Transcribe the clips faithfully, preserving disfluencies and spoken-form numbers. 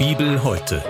Bibel heute.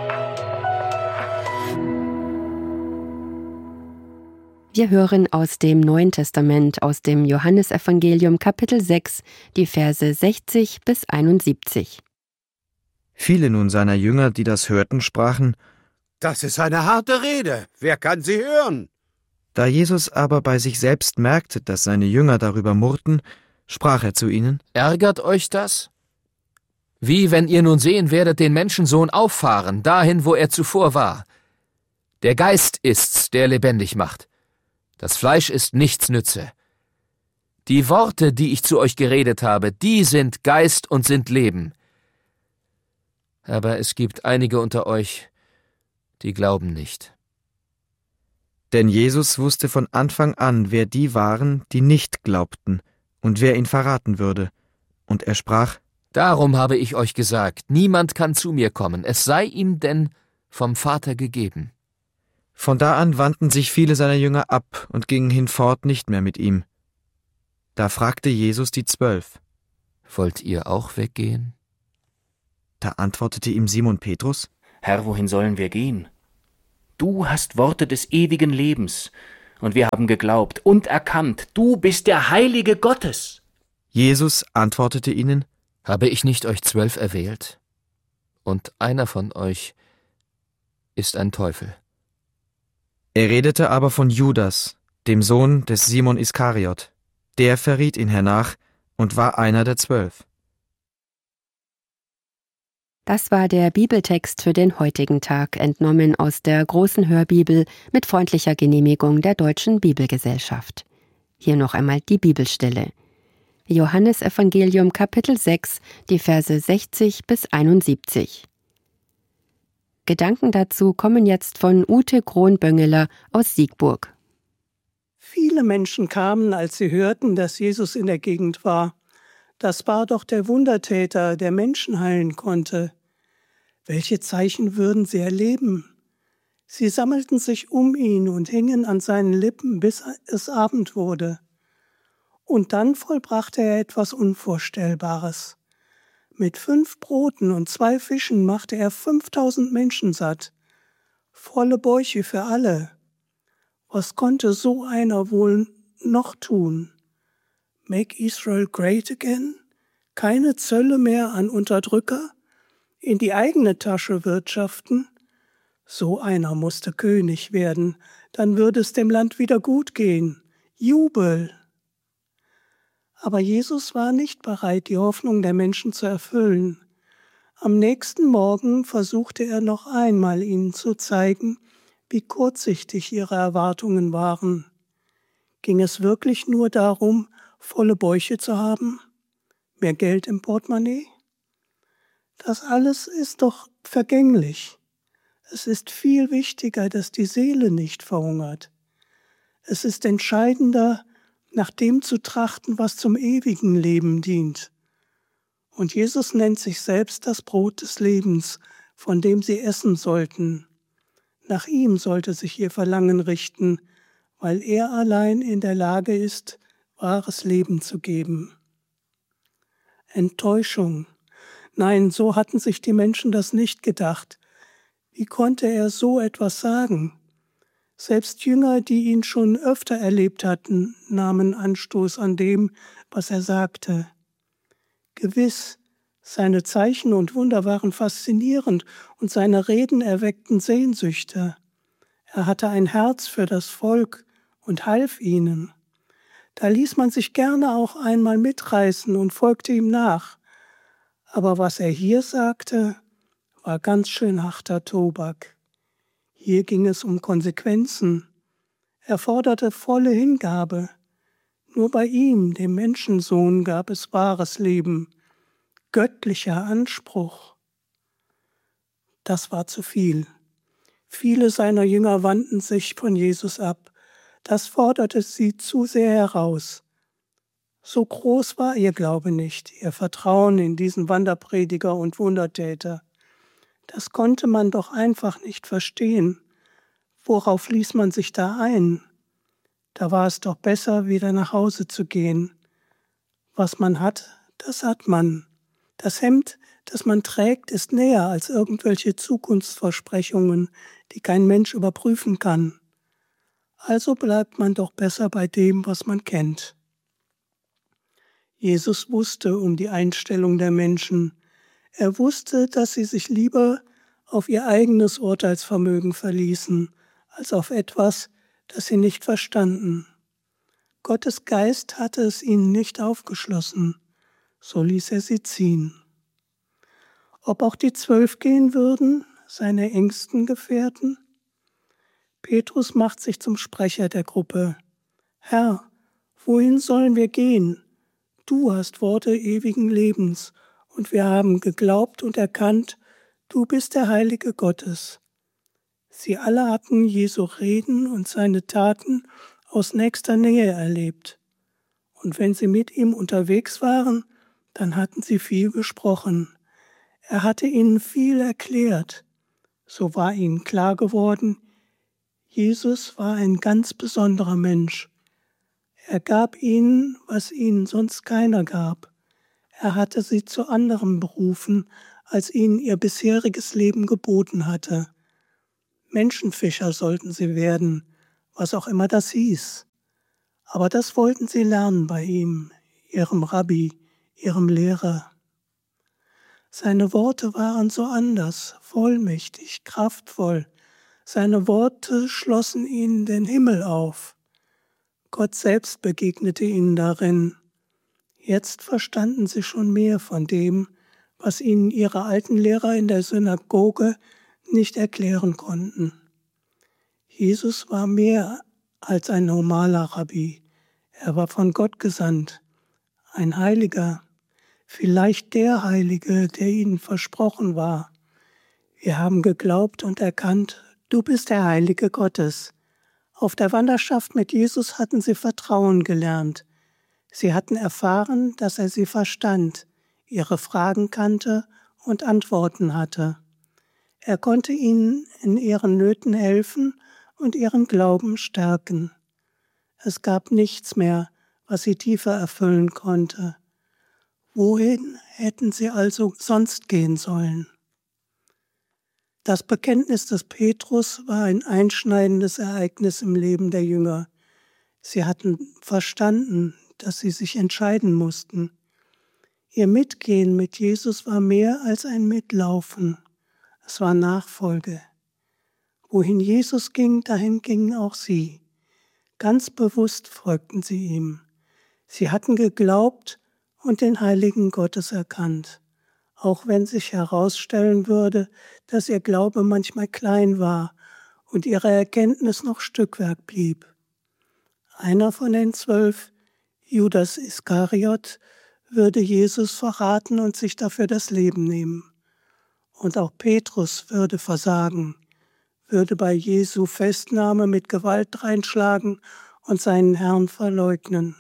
Wir hören aus dem Neuen Testament, aus dem Johannesevangelium Kapitel sechs, die Verse sechzig bis einundsiebzig. Viele nun seiner Jünger, die das hörten, sprachen: Das ist eine harte Rede. Wer kann sie hören? Da Jesus aber bei sich selbst merkte, dass seine Jünger darüber murrten, sprach er zu ihnen: Ärgert euch das? Wie, wenn ihr nun sehen werdet den Menschensohn auffahren, dahin, wo er zuvor war. Der Geist ist's, der lebendig macht. Das Fleisch ist nichts nütze. Die Worte, die ich zu euch geredet habe, die sind Geist und sind Leben. Aber es gibt einige unter euch, die glauben nicht. Denn Jesus wusste von Anfang an, wer die waren, die nicht glaubten, und wer ihn verraten würde. Und er sprach: Darum habe ich euch gesagt, niemand kann zu mir kommen, es sei ihm denn vom Vater gegeben. Von da an wandten sich viele seiner Jünger ab und gingen hinfort nicht mehr mit ihm. Da fragte Jesus die Zwölf: Wollt ihr auch weggehen? Da antwortete ihm Simon Petrus: Herr, wohin sollen wir gehen? Du hast Worte des ewigen Lebens, und wir haben geglaubt und erkannt, du bist der Heilige Gottes. Jesus antwortete ihnen: Habe ich nicht euch zwölf erwählt? Und einer von euch ist ein Teufel. Er redete aber von Judas, dem Sohn des Simon Iskariot. Der verriet ihn hernach und war einer der Zwölf. Das war der Bibeltext für den heutigen Tag, entnommen aus der großen Hörbibel mit freundlicher Genehmigung der Deutschen Bibelgesellschaft. Hier noch einmal die Bibelstelle. Johannesevangelium Kapitel sechs, die Verse sechzig bis einundsiebzig. Gedanken dazu kommen jetzt von Ute Kronböngeler aus Siegburg. Viele Menschen kamen, als sie hörten, dass Jesus in der Gegend war. Das war doch der Wundertäter, der Menschen heilen konnte. Welche Zeichen würden sie erleben? Sie sammelten sich um ihn und hingen an seinen Lippen, bis es Abend wurde. Und dann vollbrachte er etwas Unvorstellbares. Mit fünf Broten und zwei Fischen machte er fünftausend Menschen satt. Volle Bäuche für alle. Was konnte so einer wohl noch tun? Make Israel great again? Keine Zölle mehr an Unterdrücker? In die eigene Tasche wirtschaften? So einer musste König werden, dann würde es dem Land wieder gut gehen. Jubel! Aber Jesus war nicht bereit, die Hoffnung der Menschen zu erfüllen. Am nächsten Morgen versuchte er noch einmal, ihnen zu zeigen, wie kurzsichtig ihre Erwartungen waren. Ging es wirklich nur darum, volle Bäuche zu haben? Mehr Geld im Portemonnaie? Das alles ist doch vergänglich. Es ist viel wichtiger, dass die Seele nicht verhungert. Es ist entscheidender, nach dem zu trachten, was zum ewigen Leben dient. Und Jesus nennt sich selbst das Brot des Lebens, von dem sie essen sollten. Nach ihm sollte sich ihr Verlangen richten, weil er allein in der Lage ist, wahres Leben zu geben. Enttäuschung. Nein, so hatten sich die Menschen das nicht gedacht. Wie konnte er so etwas sagen? Selbst Jünger, die ihn schon öfter erlebt hatten, nahmen Anstoß an dem, was er sagte. Gewiss, seine Zeichen und Wunder waren faszinierend und seine Reden erweckten Sehnsüchte. Er hatte ein Herz für das Volk und half ihnen. Da ließ man sich gerne auch einmal mitreißen und folgte ihm nach. Aber was er hier sagte, war ganz schön harter Tobak. Hier ging es um Konsequenzen. Er forderte volle Hingabe. Nur bei ihm, dem Menschensohn, gab es wahres Leben, göttlicher Anspruch. Das war zu viel. Viele seiner Jünger wandten sich von Jesus ab. Das forderte sie zu sehr heraus. So groß war ihr Glaube nicht, ihr Vertrauen in diesen Wanderprediger und Wundertäter. Das konnte man doch einfach nicht verstehen. Worauf ließ man sich da ein? Da war es doch besser, wieder nach Hause zu gehen. Was man hat, das hat man. Das Hemd, das man trägt, ist näher als irgendwelche Zukunftsversprechungen, die kein Mensch überprüfen kann. Also bleibt man doch besser bei dem, was man kennt. Jesus wusste um die Einstellung der Menschen. Er wusste, dass sie sich lieber auf ihr eigenes Urteilsvermögen verließen, als auf etwas, das sie nicht verstanden. Gottes Geist hatte es ihnen nicht aufgeschlossen, so ließ er sie ziehen. Ob auch die Zwölf gehen würden, seine engsten Gefährten? Petrus macht sich zum Sprecher der Gruppe. Herr, wohin sollen wir gehen? Du hast Worte ewigen Lebens, und wir haben geglaubt und erkannt, du bist der Heilige Gottes. Sie alle hatten Jesu Reden und seine Taten aus nächster Nähe erlebt. Und wenn sie mit ihm unterwegs waren, dann hatten sie viel besprochen. Er hatte ihnen viel erklärt. So war ihnen klar geworden, Jesus war ein ganz besonderer Mensch. Er gab ihnen, was ihnen sonst keiner gab. Er hatte sie zu anderem berufen, als ihnen ihr bisheriges Leben geboten hatte. Menschenfischer sollten sie werden, was auch immer das hieß. Aber das wollten sie lernen bei ihm, ihrem Rabbi, ihrem Lehrer. Seine Worte waren so anders, vollmächtig, kraftvoll. Seine Worte schlossen ihnen den Himmel auf. Gott selbst begegnete ihnen darin. Jetzt verstanden sie schon mehr von dem, was ihnen ihre alten Lehrer in der Synagoge nicht erklären konnten. Jesus war mehr als ein normaler Rabbi. Er war von Gott gesandt, ein Heiliger, vielleicht der Heilige, der ihnen versprochen war. Wir haben geglaubt und erkannt, du bist der Heilige Gottes. Auf der Wanderschaft mit Jesus hatten sie Vertrauen gelernt. Sie hatten erfahren, dass er sie verstand, ihre Fragen kannte und Antworten hatte. Er konnte ihnen in ihren Nöten helfen und ihren Glauben stärken. Es gab nichts mehr, was sie tiefer erfüllen konnte. Wohin hätten sie also sonst gehen sollen? Das Bekenntnis des Petrus war ein einschneidendes Ereignis im Leben der Jünger. Sie hatten verstanden, dass sie sich entscheiden mussten. Ihr Mitgehen mit Jesus war mehr als ein Mitlaufen. Es war Nachfolge. Wohin Jesus ging, dahin gingen auch sie. Ganz bewusst folgten sie ihm. Sie hatten geglaubt und den Heiligen Gottes erkannt, auch wenn sich herausstellen würde, dass ihr Glaube manchmal klein war und ihre Erkenntnis noch Stückwerk blieb. Einer von den zwölf, Judas Iskariot, würde Jesus verraten und sich dafür das Leben nehmen. Und auch Petrus würde versagen, würde bei Jesu Festnahme mit Gewalt dreinschlagen und seinen Herrn verleugnen.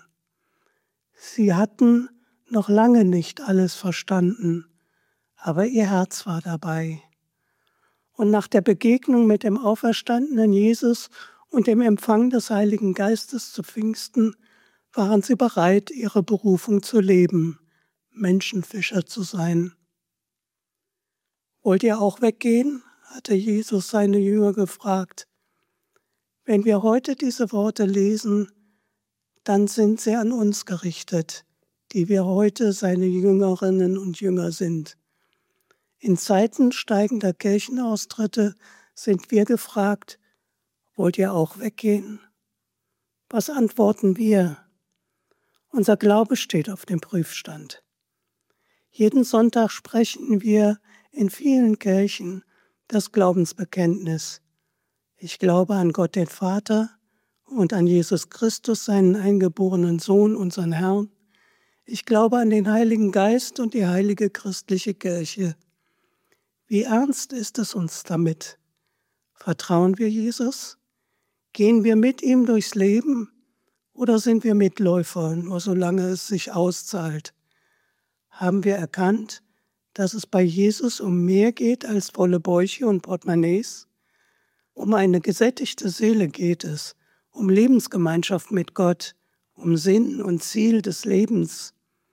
Sie hatten noch lange nicht alles verstanden, aber ihr Herz war dabei. Und nach der Begegnung mit dem auferstandenen Jesus und dem Empfang des Heiligen Geistes zu Pfingsten waren sie bereit, ihre Berufung zu leben, Menschenfischer zu sein. Wollt ihr auch weggehen? Hatte Jesus seine Jünger gefragt. Wenn wir heute diese Worte lesen, dann sind sie an uns gerichtet, die wir heute seine Jüngerinnen und Jünger sind. In Zeiten steigender Kirchenaustritte sind wir gefragt, wollt ihr auch weggehen? Was antworten wir? Unser Glaube steht auf dem Prüfstand. Jeden Sonntag sprechen wir in vielen Kirchen das Glaubensbekenntnis. Ich glaube an Gott den Vater und an Jesus Christus, seinen eingeborenen Sohn, unseren Herrn. Ich glaube an den Heiligen Geist und die heilige christliche Kirche. Wie ernst ist es uns damit? Vertrauen wir Jesus? Gehen wir mit ihm durchs Leben oder sind wir Mitläufer, nur solange es sich auszahlt? Haben wir erkannt, dass es bei Jesus um mehr geht als volle Bäuche und Portemonnaies? Um eine gesättigte Seele geht es, um Lebensgemeinschaft mit Gott, um Sinn und Ziel des Lebens.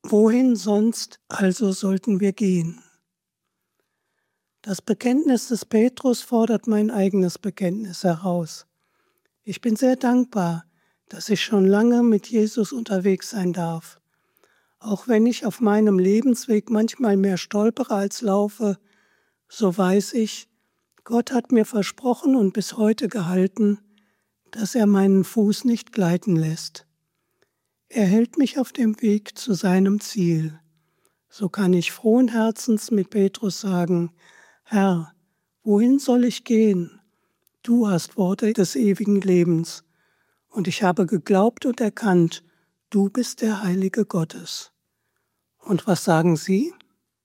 Wohin sonst also sollten wir gehen? Das Bekenntnis des Petrus fordert mein eigenes Bekenntnis heraus. Ich bin sehr dankbar, dass ich schon lange mit Jesus unterwegs sein darf. Auch wenn ich auf meinem Lebensweg manchmal mehr stolpere als laufe, so weiß ich, Gott hat mir versprochen und bis heute gehalten, dass er meinen Fuß nicht gleiten lässt. Er hält mich auf dem Weg zu seinem Ziel. So kann ich frohen Herzens mit Petrus sagen, Herr, wohin soll ich gehen? Du hast Worte des ewigen Lebens. Und ich habe geglaubt und erkannt, du bist der Heilige Gottes. Und was sagen Sie?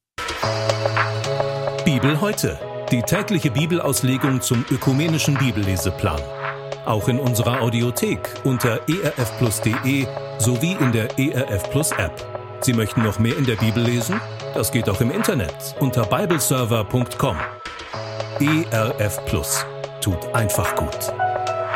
Bibel heute. Die tägliche Bibelauslegung zum ökumenischen Bibelleseplan. Auch in unserer Audiothek unter e r f plus punkt d e sowie in der E R F Plus App. Sie möchten noch mehr in der Bibel lesen? Das geht auch im Internet unter bibleserver punkt com. E R F Plus tut einfach gut.